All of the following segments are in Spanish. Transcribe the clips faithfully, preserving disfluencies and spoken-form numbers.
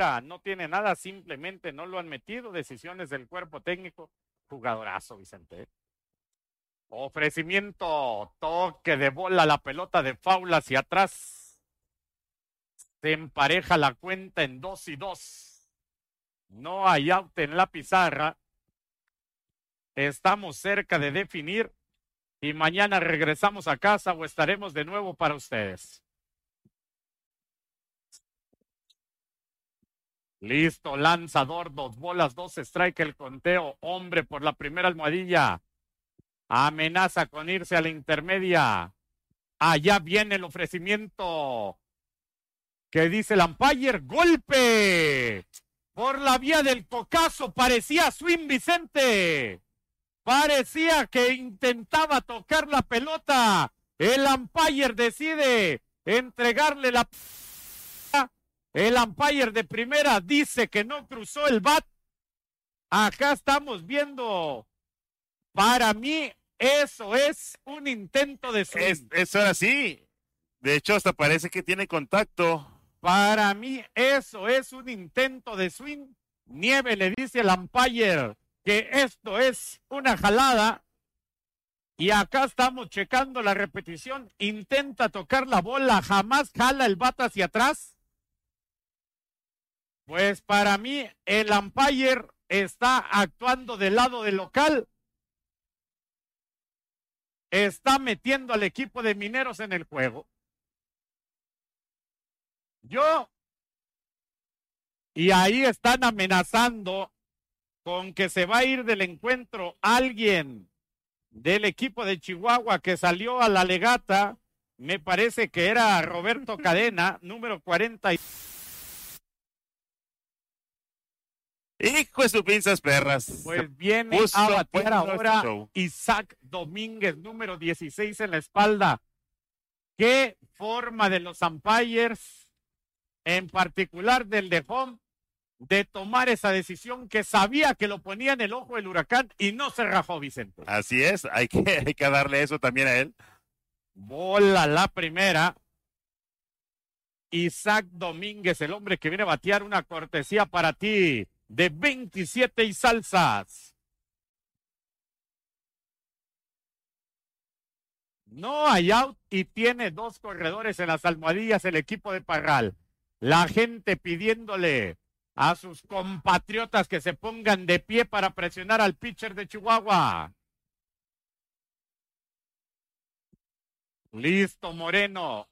Mira, no tiene nada, simplemente no lo han metido. Decisiones del cuerpo técnico. Jugadorazo, Vicente. Ofrecimiento, toque de bola, la pelota de foul hacia atrás. Se empareja la cuenta en dos y dos. No hay out en la pizarra. Estamos cerca de definir y mañana regresamos a casa o estaremos de nuevo para ustedes. Listo, lanzador, dos bolas, dos strike, el conteo. Hombre por la primera almohadilla. Amenaza con irse a la intermedia. Allá viene el ofrecimiento. ¿Qué dice el umpire? ¡Golpe! Por la vía del cocazo. Parecía swing, Vicente. Parecía que intentaba tocar la pelota. El umpire decide entregarle la... El umpire de primera dice que no cruzó el bat. Acá estamos viendo. Para mí, eso es un intento de swing. Es, eso era así. De hecho, hasta parece que tiene contacto. Para mí, eso es un intento de swing. Nieve le dice al umpire que esto es una jalada. Y acá estamos checando la repetición. Intenta tocar la bola, jamás jala el bat hacia atrás. Pues para mí, el umpire está actuando del lado del local. Está metiendo al equipo de Mineros en el juego. Yo, y ahí están amenazando con que se va a ir del encuentro alguien del equipo de Chihuahua que salió a la legata. Me parece que era Roberto Cadena, número cuarenta y... Hijo de sus pinzas perras. Pues viene Puso a batear bueno ahora este show. Isaac Domínguez, número dieciséis en la espalda. Qué forma de los umpires, en particular del de home, de tomar esa decisión que sabía que lo ponía en el ojo del huracán y no se rajó, Vicente. Así es, hay que, hay que darle eso también a él. Bola la primera. Isaac Domínguez, el hombre que viene a batear, una cortesía para ti de veintisiete y salsas. No hay out y tiene dos corredores en las almohadillas el equipo de Parral. La gente pidiéndole a sus compatriotas que se pongan de pie para presionar al pitcher de Chihuahua. Listo, Moreno.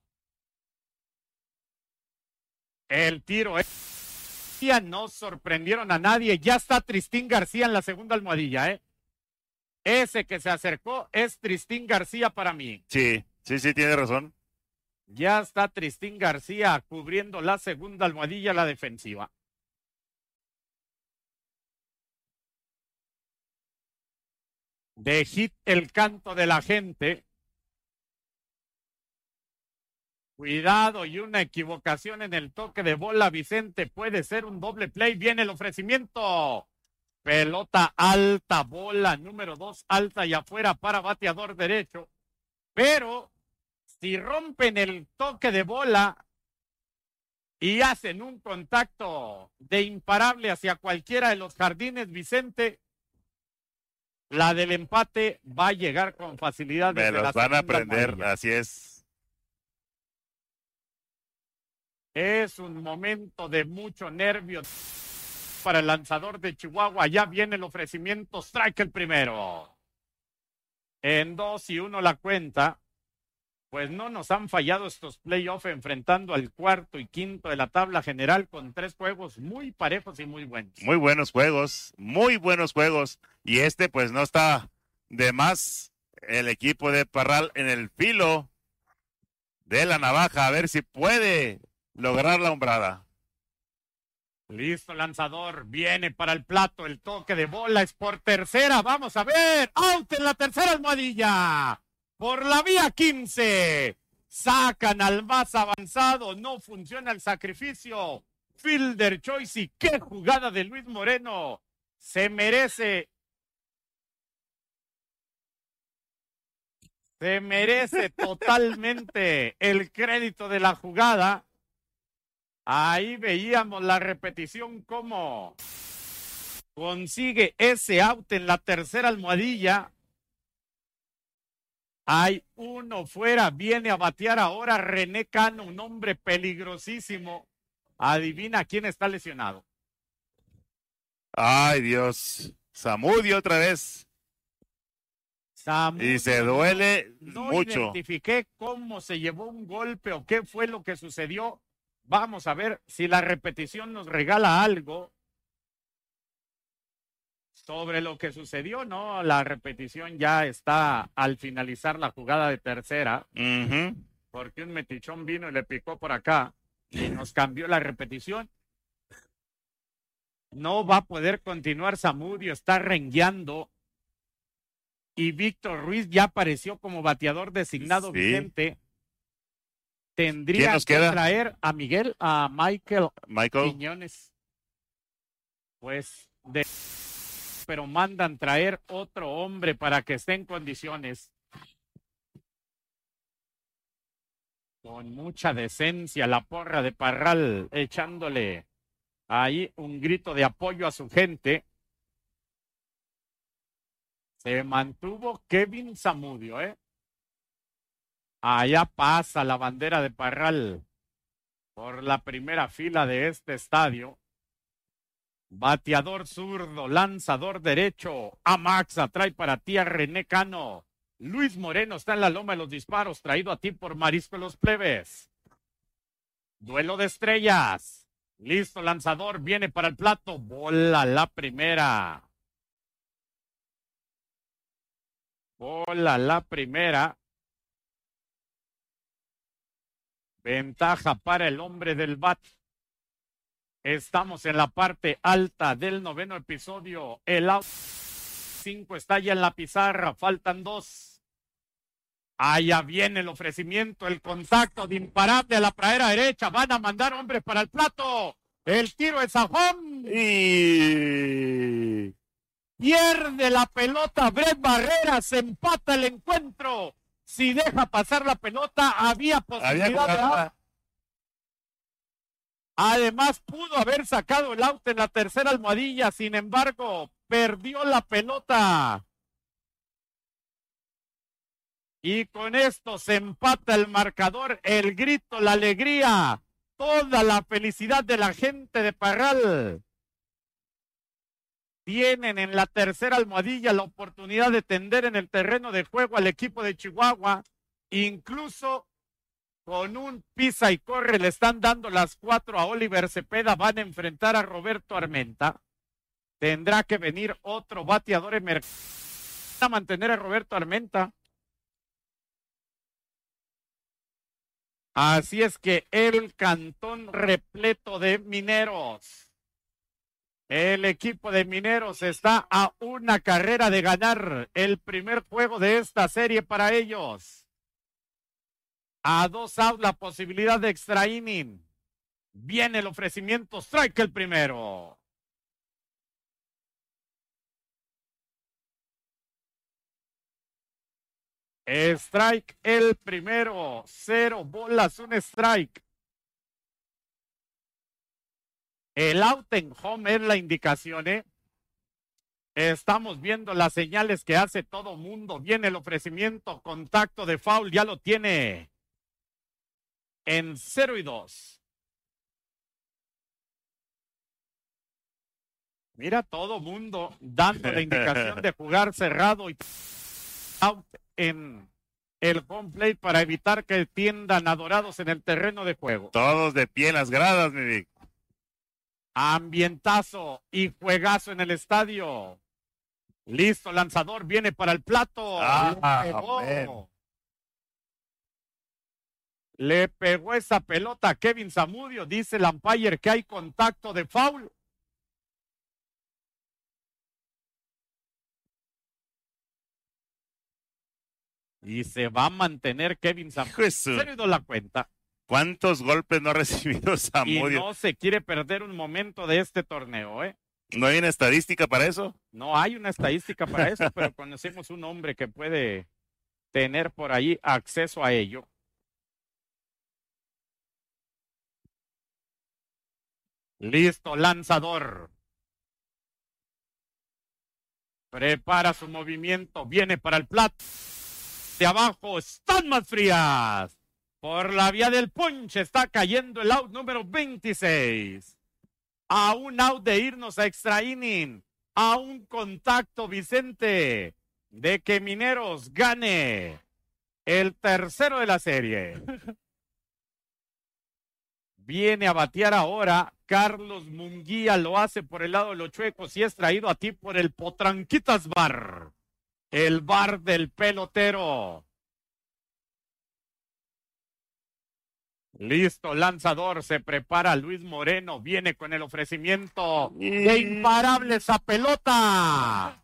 El tiro es... No sorprendieron a nadie. Ya está Tristín García en la segunda almohadilla, ¿eh? Ese que se acercó es Tristín García para mí. Sí, sí, sí, tiene razón. Ya está Tristín García cubriendo la segunda almohadilla, la defensiva. De hit el canto de la gente. Cuidado y una equivocación en el toque de bola, Vicente. Puede ser un doble play. Viene el ofrecimiento. Pelota alta, bola número dos, alta y afuera para bateador derecho. Pero si rompen el toque de bola y hacen un contacto de imparable hacia cualquiera de los jardines, Vicente, la del empate va a llegar con facilidad. Me los van a aprender, así es. Es un momento de mucho nervio para el lanzador de Chihuahua. Ya viene el ofrecimiento, strike el primero. En dos y uno la cuenta. Pues no nos han fallado estos playoffs enfrentando al cuarto y quinto de la tabla general con tres juegos muy parejos y muy buenos. Muy buenos juegos, muy buenos juegos. Y este pues no está de más. El equipo de Parral en el filo de la navaja. A ver si puede lograr la hombrada. Listo, lanzador, viene para el plato, el toque de bola es por tercera, vamos a ver, out en la tercera almohadilla, por la vía quince, sacan al más avanzado, no funciona el sacrificio, fielder choice y qué jugada de Luis Moreno, se merece, se merece totalmente el crédito de la jugada. Ahí veíamos la repetición cómo consigue ese out en la tercera almohadilla. Hay uno fuera, viene a batear ahora René Cano, un hombre peligrosísimo. Adivina quién está lesionado. Ay, Dios. Zamudio otra vez. Zamudio, y se duele no, no mucho. identifiqué cómo se llevó un golpe o qué fue lo que sucedió. Vamos a ver si la repetición nos regala algo sobre lo que sucedió, ¿no? La repetición ya está al finalizar la jugada de tercera, Uh-huh. porque un metichón vino y le picó por acá y nos cambió la repetición. No va a poder continuar Zamudio, está rengueando. Y Víctor Ruiz ya apareció como bateador designado Sí. vigente. Tendría ¿Quién nos que queda? traer a Miguel, a Michael Michael. Quiñones. Pues, de... pero mandan traer otro hombre para que esté en condiciones. Con mucha decencia, la porra de Parral echándole ahí un grito de apoyo a su gente. Se mantuvo Kevin Zamudio, ¿eh? Allá pasa la bandera de Parral por la primera fila de este estadio. Bateador zurdo, lanzador derecho. Amaxa trae para ti a René Cano. Luis Moreno está en la loma de los disparos, traído a ti por Marisco Los Plebes. Duelo de estrellas. Listo, lanzador, viene para el plato. Bola la primera. Bola la primera. Ventaja para el hombre del bat. Estamos en la parte alta del noveno episodio. El out cinco está ya en la pizarra. Faltan dos. Allá viene el ofrecimiento, el contacto de imparable a la pradera derecha. Van a mandar hombres para el plato. El tiro es a home. Y Pierde la pelota Brett Barrera. Se empata el encuentro. Si deja pasar la pelota, había posibilidad había de out. jugada. Además, pudo haber sacado el out en la tercera almohadilla. Sin embargo, perdió la pelota. Y con esto se empata el marcador, el grito, la alegría, toda la felicidad de la gente de Parral. Tienen en la tercera almohadilla la oportunidad de tender en el terreno de juego al equipo de Chihuahua. Incluso con un pisa y corre le están dando las cuatro a Oliver Cepeda. Van a enfrentar a Roberto Armenta. Tendrá que venir otro bateador emergente a mantener a Roberto Armenta. Así es que el cantón repleto de mineros. El equipo de Mineros está a una carrera de ganar el primer juego de esta serie para ellos. A dos outs la posibilidad de extra inning. Viene el ofrecimiento, strike el primero. Strike el primero, cero bolas, un strike. El out en home es la indicación, ¿eh? Estamos viendo las señales que hace todo mundo. Viene el ofrecimiento, contacto de foul, ya lo tiene en cero y dos. Mira, todo mundo dando la indicación de jugar cerrado y out en el home plate para evitar que tiendan adorados en el terreno de juego. Todos de pie en las gradas, mi Vic. Ambientazo y juegazo en el estadio. Listo, lanzador, viene para el plato. Ah, Le pegó. amén. Le pegó esa pelota a Kevin Zamudio. Dice el umpire que hay contacto de foul. Y se va a mantener Kevin Zamudio. Jesús. Se le dio la cuenta. ¿Cuántos golpes no ha recibido Y Zamudio? no se quiere perder un momento de este torneo, ¿eh? ¿No hay una estadística para eso? No hay una estadística para eso, pero conocemos un hombre que puede tener por ahí acceso a ello. Listo, lanzador. Prepara su movimiento, viene para el plato. De abajo están más frías. Por la vía del ponche está cayendo el out número veintiséis. A un out de irnos a extra inning. A un contacto, Vicente, de que Mineros gane el tercero de la serie. Viene a batear ahora Carlos Munguía, lo hace por el lado de los chuecos y es traído a ti por el Potranquitas Bar, el bar del pelotero. Listo, lanzador, se prepara Luis Moreno, viene con el ofrecimiento de imparable esa pelota.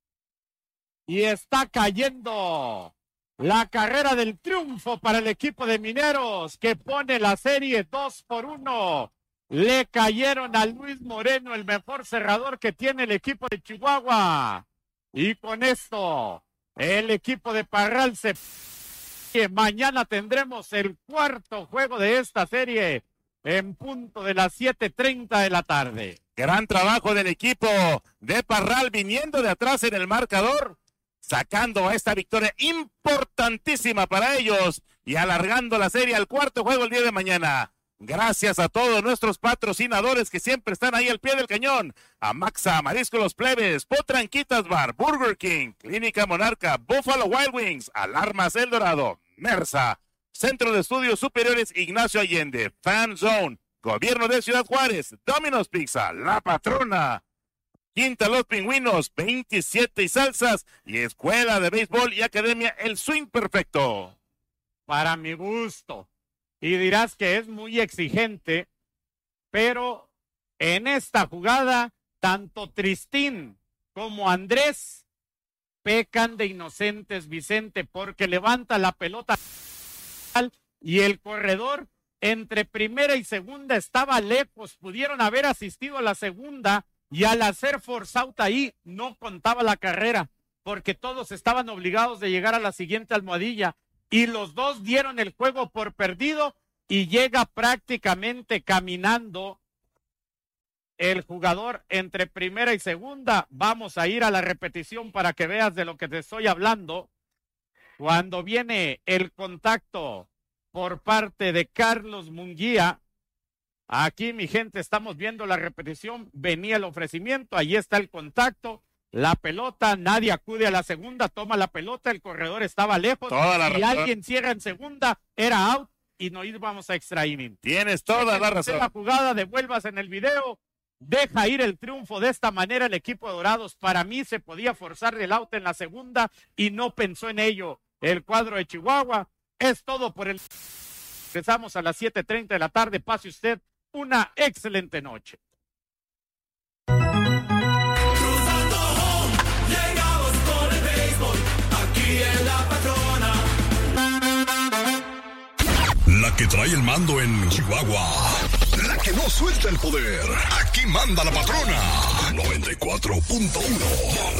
Y está cayendo la carrera del triunfo para el equipo de Mineros, que pone la serie dos por uno. Le cayeron a Luis Moreno, el mejor cerrador que tiene el equipo de Chihuahua. Y con esto, el equipo de Parral se... que mañana tendremos el cuarto juego de esta serie en punto de las siete treinta de la tarde. Gran trabajo del equipo de Parral viniendo de atrás en el marcador, sacando esta victoria importantísima para ellos y alargando la serie al cuarto juego el día de mañana. Gracias a todos nuestros patrocinadores que siempre están ahí al pie del cañón. A Maxa, Marisco Los Plebes, Potranquitas Bar, Burger King, Clínica Monarca, Buffalo Wild Wings, Alarmas El Dorado, Mersa, Centro de Estudios Superiores Ignacio Allende, Fan Zone, Gobierno de Ciudad Juárez, Domino's Pizza, La Patrona, Quinta Los Pingüinos, veintisiete y Salsas y Escuela de Béisbol y Academia El Swing Perfecto. Para mi gusto. Y dirás que es muy exigente, pero en esta jugada, tanto Tristín como Andrés pecan de inocentes, Vicente, porque levanta la pelota y el corredor entre primera y segunda estaba lejos. Pudieron haber asistido a la segunda y al hacer force out ahí no contaba la carrera, porque todos estaban obligados de llegar a la siguiente almohadilla. Y los dos dieron el juego por perdido y llega prácticamente caminando el jugador entre primera y segunda. Vamos a ir a la repetición para que veas de lo que te estoy hablando. Cuando viene el contacto por parte de Carlos Munguía, aquí mi gente estamos viendo la repetición, venía el ofrecimiento, ahí está el contacto. La pelota, nadie acude a la segunda, toma la pelota, el corredor estaba lejos. Toda la y razón. alguien cierra en segunda, era out y no íbamos a extra inning. Tienes toda la razón. La jugada, devuelvas en el video, deja ir el triunfo de esta manera el equipo de Dorados. Para mí se podía forzar el out en la segunda y no pensó en ello el cuadro de Chihuahua. Es todo por el... Empezamos a las siete treinta de la tarde. Pase usted una excelente noche. La que trae el mando en Chihuahua. La que no suelta el poder. Aquí manda la patrona. noventa y cuatro punto uno.